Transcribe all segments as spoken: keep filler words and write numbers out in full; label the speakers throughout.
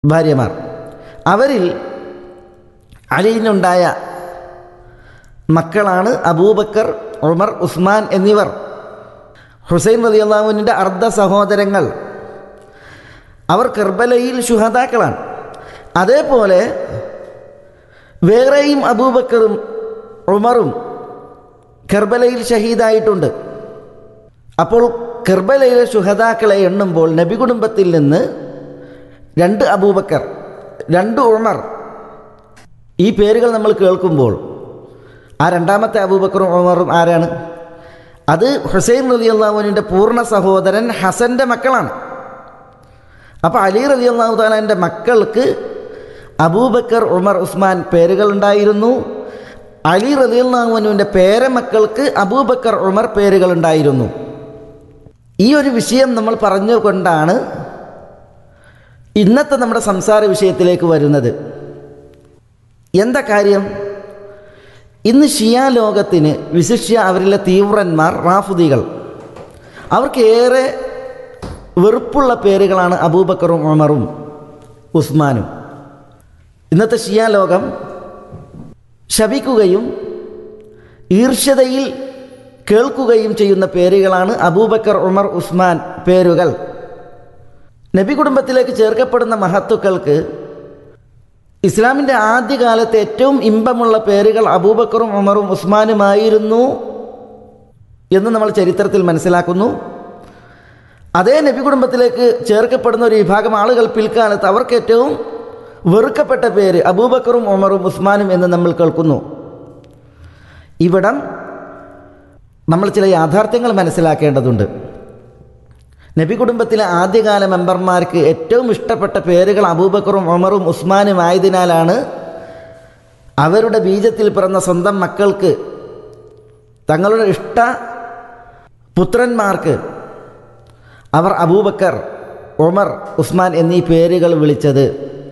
Speaker 1: ഭാര്യമാർ. അവരിൽ അലിയിനുണ്ടായ മക്കളാണ് അബൂബക്കർ, ഉമർ, ഉസ്മാൻ എന്നിവർ. ഹുസൈൻ റളിയല്ലാഹു അൻഹുവിൻ്റെ അർദ്ധ സഹോദരങ്ങൾ. അവർ കർബലയിൽ ശുഹദാക്കളാണ്. അതേപോലെ വേറെയും അബൂബക്കറും ഉമറും കർബലയിൽ ഷഹീദായിട്ടുണ്ട്. അപ്പോൾ കർബലയിലെ ശുഹദാക്കളെ എണ്ണുമ്പോൾ നബി കുടുംബത്തിൽ നിന്ന് രണ്ട് അബൂബക്കർ, രണ്ട് ഉമർ, ഈ പേരുകൾ നമ്മൾ കേൾക്കുമ്പോൾ ആ രണ്ടാമത്തെ അബൂബക്കറും ഉമറും ആരാണ്? അത് ഹുസൈൻ റളിയല്ലാഹു അൻഹുവിൻ്റെ പൂർണ്ണ സഹോദരൻ ഹസൻ്റെ മക്കളാണ്. അപ്പോൾ അലി റളിയല്ലാഹു തആലാൻ്റെ മക്കൾക്ക് അബൂബക്കർ, ഉമർ, ഉസ്മാൻ പേരുകളുണ്ടായിരുന്നു. അലി റളിയല്ലാഹു അൻഹുവിൻ്റെ പേരമക്കൾക്ക് അബൂബക്കർ, ഉമർ പേരുകളുണ്ടായിരുന്നു. ഈ ഒരു വിഷയം നമ്മൾ പറഞ്ഞുകൊണ്ടാണ് ഇന്നത്തെ നമ്മുടെ സംസാര വിഷയത്തിലേക്ക് വരുന്നത്. എന്താ കാര്യം? ഇന്ന് ഷിയാ ലോകത്തിന്, വിശിഷ്യ അവരിലെ തീവ്രന്മാർ റാഫിദികൾ, അവർക്ക് ഏറെ വെറുപ്പുള്ള പേരുകളാണ് അബൂബക്കറും ഉമറും ഉസ്മാനും. ഇന്നത്തെ ഷിയാ ലോകം ശപിക്കുകയും ഈർഷ്യതയിൽ കേൾക്കുകയും ചെയ്യുന്ന പേരുകളാണ് അബൂബക്കർ, ഉമർ, ഉസ്മാൻ പേരുകൾ. നബി കുടുംബത്തിലേക്ക് ചേർക്കപ്പെടുന്ന മഹത്തുക്കൾക്ക് ഇസ്ലാമിൻ്റെ ആദ്യകാലത്തെ ഏറ്റവും ഇമ്പമുള്ള പേരുകൾ അബൂബക്കറും ഉമറും ഉസ്മാനുമായിരുന്നു എന്ന് നമ്മൾ ചരിത്രത്തിൽ മനസ്സിലാക്കുന്നു. അതേ നബി കുടുംബത്തിലേക്ക് ചേർക്കപ്പെടുന്ന ഒരു വിഭാഗം ആളുകൾ പിൽക്കാലത്ത് അവർക്ക് ഏറ്റവും വെറുക്കപ്പെട്ട പേര് അബൂബക്കറും ഉമറും ഉസ്മാനും എന്ന് നമ്മൾ കേൾക്കുന്നു. ഇവിടം നമ്മൾ ചില യാഥാർത്ഥ്യങ്ങൾ മനസ്സിലാക്കേണ്ടതുണ്ട്. നബി കുടുംബത്തിലെ ആദ്യകാല മെമ്പർമാർക്ക് ഏറ്റവും ഇഷ്ടപ്പെട്ട പേരുകൾ അബൂബക്കറും ഉമറും ഉസ്മാനും ആയതിനാലാണ് അവരുടെ ബീജത്തിൽ പിറന്ന സ്വന്തം മക്കൾക്ക്, തങ്ങളുടെ ഇഷ്ട പുത്രന്മാർക്ക് അവർ അബൂബക്കർ, ഉമർ, ഉസ്മാൻ എന്നീ പേരുകൾ വിളിച്ചത്.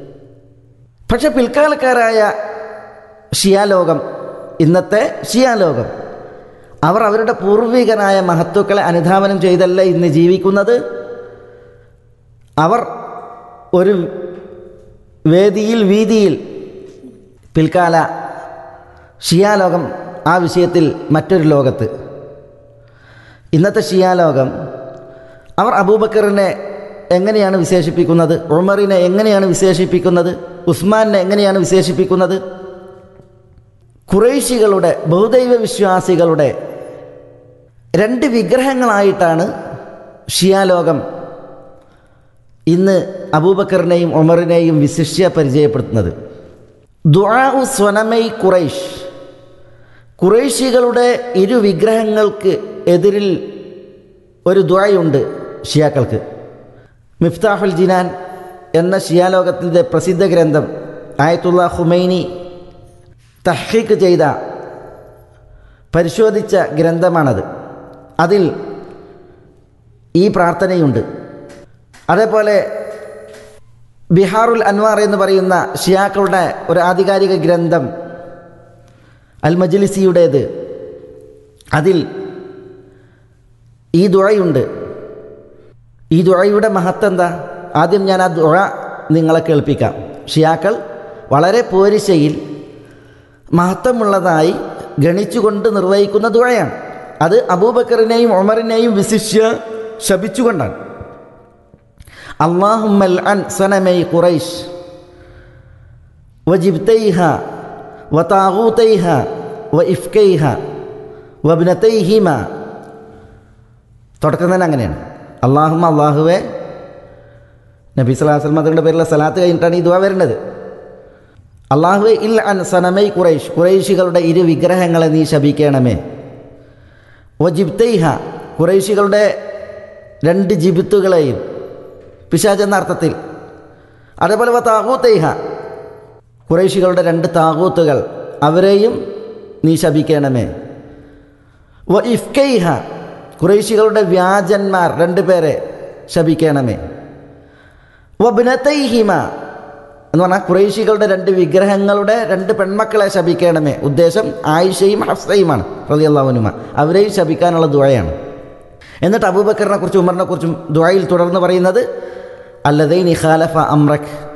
Speaker 1: പക്ഷെ പിൽക്കാലക്കാരായ ഷിയാലോകം, ഇന്നത്തെ ഷിയാലോകം, അവർ അവരുടെ പൂർവികനായ മഹത്തുക്കളെ അനുധാവനം ചെയ്തല്ല ഇന്ന് ജീവിക്കുന്നത്. അവർ ഒരു വേദിയിൽ, വീതിയിൽ, പിൽക്കാല ഷിയാലോകം ആ വിഷയത്തിൽ മറ്റൊരു ലോകത്ത്. ഇന്നത്തെ ഷിയാലോകം അവർ അബൂബക്കറിനെ എങ്ങനെയാണ് വിശേഷിപ്പിക്കുന്നത്? ഉമറിനെ എങ്ങനെയാണ് വിശേഷിപ്പിക്കുന്നത്? ഉസ്മാനെ എങ്ങനെയാണ് വിശേഷിപ്പിക്കുന്നത്? ഖുറൈശികളുടെ, ബഹുദൈവ വിശ്വാസികളുടെ രണ്ട് വിഗ്രഹങ്ങളായിട്ടാണ് ഷിയാലോകം ഇന്ന് അബൂബക്കറിനെയും ഉമറിനെയും വിശിഷ്യ പരിചയപ്പെടുത്തുന്നത്. ദുആഉ സ്വനമൈ ഖുറൈശ്, ഖുറൈശികളുടെ ഇരു വിഗ്രഹങ്ങൾക്ക് എതിരിൽ ഒരു ദുആയുണ്ട് ഷിയാക്കൾക്ക്. മിഫ്താഹുൽ ജിനാൻ എന്ന ഷിയാലോകത്തിൻ്റെ പ്രസിദ്ധ ഗ്രന്ഥം ആയത്തുള്ള ഖുമൈനി തഹ്ഖീഖ് ചെയ്ത, പരിശോധിച്ച ഗ്രന്ഥമാണത്. അതിൽ ഈ പ്രാർത്ഥനയുണ്ട്. അതേപോലെ ബിഹാറുൽ അൻവാർ എന്ന് പറയുന്ന ഷിയാക്കളുടെ ഒരു ആധികാരിക ഗ്രന്ഥം അൽ മജ്ലിസിയുടേത്, അതിൽ ഈ ദുആയുണ്ട്. ഈ ദുആയുടെ മഹത്വം എന്താ? ആദ്യം ഞാൻ ആ ദുആ നിങ്ങളെ കേൾപ്പിക്കാം. ഷിയാക്കൾ വളരെ പോരിശയിൽ മഹത്വമുള്ളതായി ഗണിച്ചുകൊണ്ട് നിർവഹിക്കുന്ന ദുആയാണ്. അത് അബൂബക്കറിനെയും ഉമറിനെയും വിശിഷ്യ ശപിച്ചുകൊണ്ടാണ്. അല്ലാഹുമ്മ അൽഅൻ സനമൈ ഖുറൈശ് വജിബ്തൈഹ വതാഗൂതൈഹ വഇഫ്കൈഹ വബ്നതൈഹിമ. തുടക്കം തന്നെ അങ്ങനെയാണ്. അല്ലാഹുമ്മ, അല്ലാഹുവേ, നബി സല്ലല്ലാഹു അലൈഹി വസല്ലം തങ്ങളുടെ പേരിലുള്ള സലാത്ത് കഴിഞ്ഞിട്ടാണ് ഈ ദുആ വരുന്നത്. അല്ലാഹുവേ, ഇൽ അൻ സനമൈ ഖുറൈശ്, ഖുറൈശികളുടെ ഇരു വിഗ്രഹങ്ങളെ നീ ശപിക്കണമേ. വജിബ്തൈഹ, ഖുറൈശികളുടെ രണ്ട് ജിബിത്തുകളെയും, പിശാച് എന്ന അർത്ഥത്തിൽ. അതേപോലെ വ താഗൂത്തൈഹ, ഖുറൈശികളുടെ രണ്ട് താഗൂത്തുകൾ, അവരെയും നീ ശപിക്കണമേ. വ ഇഫ്കൈഹ, ഖുറൈശികളുടെ വ്യാജന്മാർ രണ്ട് പേരെ ശപിക്കണമേ. വബ്നതൈഹിമ എന്ന് പറഞ്ഞാൽ ഖുറൈശികളുടെ രണ്ട് വിഗ്രഹങ്ങളുടെ രണ്ട് പെൺമക്കളെ ശപിക്കണമേ. ഉദ്ദേശം ആയിഷയും ഹഫ്സയുമാണ് റളിയല്ലാഹു അൻഹുമ. അവരെയും ശപിക്കാനുള്ള ദുആയാണ്. എന്നിട്ട് അബൂബക്കറിനെ കുറിച്ചും ഉമറിനെ കുറിച്ചും ദുആയിൽ തുടർന്ന് പറയുന്നത് അല്ലദൈനി ഖാലഫ അംറക്,